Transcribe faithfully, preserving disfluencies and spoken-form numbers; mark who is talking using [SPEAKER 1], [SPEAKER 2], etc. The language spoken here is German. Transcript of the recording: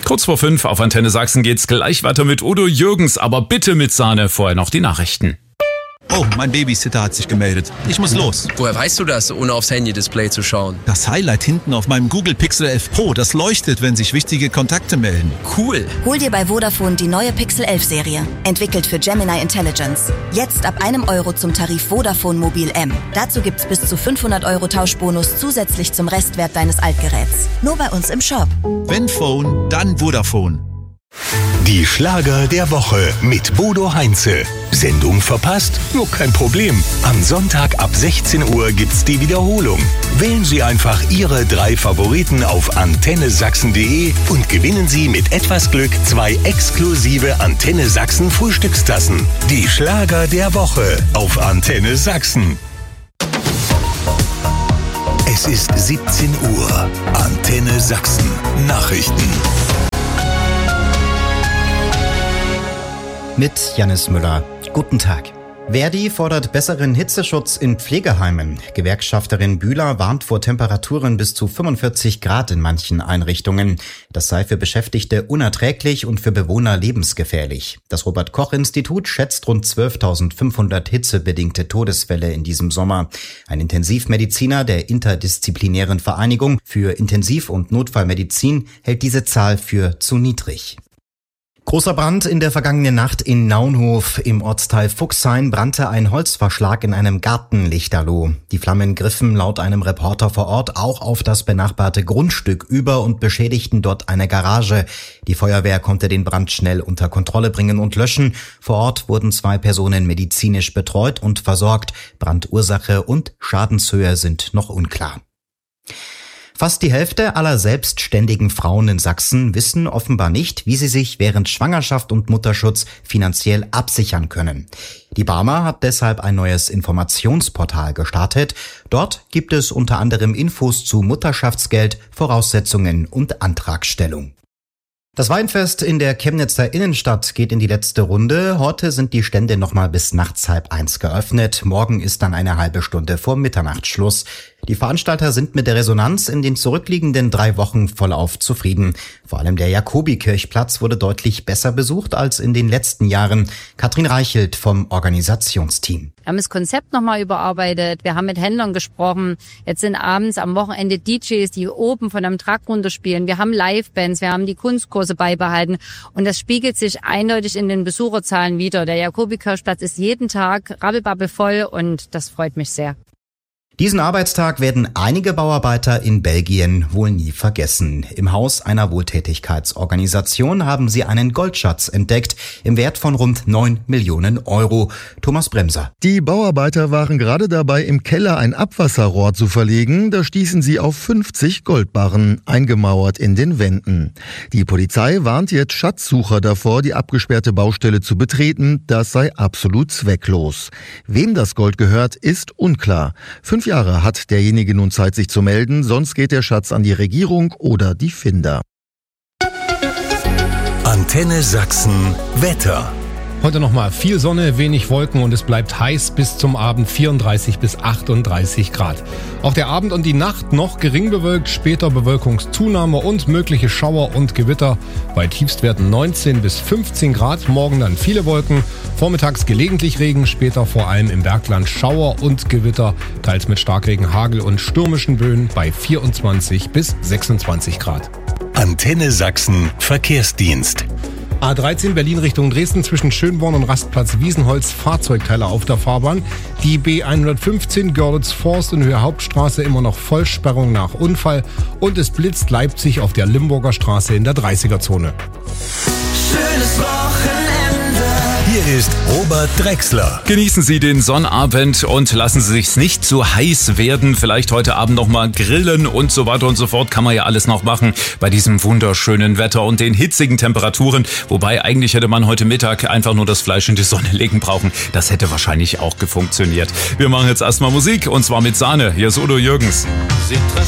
[SPEAKER 1] Kurz vor fünf auf Antenne Sachsen geht's gleich weiter mit Udo Jürgens, aber bitte mit Sahne. Vorher noch die Nachrichten.
[SPEAKER 2] Oh, mein Babysitter hat sich gemeldet. Ich muss los.
[SPEAKER 3] Woher weißt du das, ohne aufs Handy-Display zu schauen?
[SPEAKER 2] Das Highlight hinten auf meinem Google Pixel elf Pro, das leuchtet, wenn sich wichtige Kontakte melden.
[SPEAKER 3] Cool.
[SPEAKER 4] Hol dir bei Vodafone die neue Pixel elf Serie. Entwickelt für Gemini Intelligence. Jetzt ab einem Euro zum Tarif Vodafone Mobil M. Dazu gibt's bis zu fünfhundert Euro Tauschbonus zusätzlich zum Restwert deines Altgeräts. Nur bei uns im Shop.
[SPEAKER 2] Wenn Phone, dann Vodafone.
[SPEAKER 5] Die Schlager der Woche mit Bodo Heinze. Sendung verpasst? Nur kein Problem. Am Sonntag ab sechzehn Uhr gibt's die Wiederholung. Wählen Sie einfach Ihre drei Favoriten auf antenne sachsen punkt de und gewinnen Sie mit etwas Glück zwei exklusive Antenne Sachsen Frühstückstassen. Die Schlager der Woche auf Antenne Sachsen. Es ist siebzehn Uhr. Antenne Sachsen. Nachrichten.
[SPEAKER 6] Mit Jannis Müller. Guten Tag. Verdi fordert besseren Hitzeschutz in Pflegeheimen. Gewerkschafterin Bühler warnt vor Temperaturen bis zu fünfundvierzig Grad in manchen Einrichtungen. Das sei für Beschäftigte unerträglich und für Bewohner lebensgefährlich. Das Robert-Koch-Institut schätzt rund zwölftausendfünfhundert hitzebedingte Todesfälle in diesem Sommer. Ein Intensivmediziner der interdisziplinären Vereinigung für Intensiv- und Notfallmedizin hält diese Zahl für zu niedrig. Großer Brand in der vergangenen Nacht in Naunhof. Im Ortsteil Fuchshain brannte ein Holzverschlag in einem Garten lichterloh. Die Flammen griffen laut einem Reporter vor Ort auch auf das benachbarte Grundstück über und beschädigten dort eine Garage. Die Feuerwehr konnte den Brand schnell unter Kontrolle bringen und löschen. Vor Ort wurden zwei Personen medizinisch betreut und versorgt. Brandursache und Schadenshöhe sind noch unklar. Fast die Hälfte aller selbstständigen Frauen in Sachsen wissen offenbar nicht, wie sie sich während Schwangerschaft und Mutterschutz finanziell absichern können. Die Barmer hat deshalb ein neues Informationsportal gestartet. Dort gibt es unter anderem Infos zu Mutterschaftsgeld, Voraussetzungen und Antragstellung. Das Weinfest in der Chemnitzer Innenstadt geht in die letzte Runde. Heute sind die Stände nochmal bis nachts halb eins geöffnet. Morgen ist dann eine halbe Stunde vor Mitternacht Schluss. Die Veranstalter sind mit der Resonanz in den zurückliegenden drei Wochen vollauf zufrieden. Vor allem der Jakobikirchplatz wurde deutlich besser besucht als in den letzten Jahren. Katrin Reichelt vom Organisationsteam.
[SPEAKER 7] Wir haben das Konzept nochmal überarbeitet, wir haben mit Händlern gesprochen. Jetzt sind abends am Wochenende D Js, die oben von einem Truck runterspielen. Wir haben Livebands, wir haben die Kunstkurse beibehalten. Und das spiegelt sich eindeutig in den Besucherzahlen wider. Der Jakobikirchplatz ist jeden Tag rabbelbabbel voll und das freut mich sehr.
[SPEAKER 6] Diesen Arbeitstag werden einige Bauarbeiter in Belgien wohl nie vergessen. Im Haus einer Wohltätigkeitsorganisation haben sie einen Goldschatz entdeckt im Wert von rund neun Millionen Euro. Thomas Bremser.
[SPEAKER 8] Die Bauarbeiter waren gerade dabei, im Keller ein Abwasserrohr zu verlegen. Da stießen sie auf fünfzig Goldbarren, eingemauert in den Wänden. Die Polizei warnt jetzt Schatzsucher davor, die abgesperrte Baustelle zu betreten. Das sei absolut zwecklos. Wem das Gold gehört, ist unklar. Fünf Jahre hat derjenige nun Zeit, sich zu melden, sonst geht der Schatz an die Regierung oder die Finder.
[SPEAKER 5] Antenne Sachsen Wetter.
[SPEAKER 9] Heute nochmal viel Sonne, wenig Wolken und es bleibt heiß bis zum Abend vierunddreißig bis achtunddreißig Grad. Auch der Abend und die Nacht noch gering bewölkt, später Bewölkungszunahme und mögliche Schauer und Gewitter. Bei Tiefstwerten neunzehn bis fünfzehn Grad, morgen dann viele Wolken, vormittags gelegentlich Regen, später vor allem im Bergland Schauer und Gewitter, teils mit Starkregen, Hagel und stürmischen Böen bei vierundzwanzig bis sechsundzwanzig Grad.
[SPEAKER 5] Antenne Sachsen Verkehrsdienst.
[SPEAKER 9] A dreizehn Berlin Richtung Dresden zwischen Schönborn und Rastplatz Wiesenholz, Fahrzeugteile auf der Fahrbahn. Die B hundertfünfzehn Görlitz-Forst in Höhe Hauptstraße immer noch Vollsperrung nach Unfall. Und es blitzt Leipzig auf der Limburger Straße in der dreißiger-Zone.
[SPEAKER 10] Schönes Wochenende.
[SPEAKER 5] Hier ist Robert Drexler.
[SPEAKER 1] Genießen Sie den Sonnabend und lassen Sie sich's nicht zu heiß werden. Vielleicht heute Abend nochmal grillen und so weiter und so fort. Kann man ja alles noch machen bei diesem wunderschönen Wetter und den hitzigen Temperaturen. Wobei eigentlich hätte man heute Mittag einfach nur das Fleisch in die Sonne legen brauchen. Das hätte wahrscheinlich auch gefunktioniert. Wir machen jetzt erstmal Musik und zwar mit Sahne. Hier ist Udo Jürgens.